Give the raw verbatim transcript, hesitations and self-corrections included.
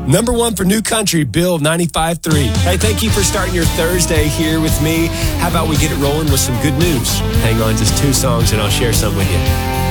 Number one for New Country, Bill ninety-five point three. Hey, thank you for starting your Thursday here with me. How about we get it rolling with some good news? Hang on, just two songs and I'll share some with you.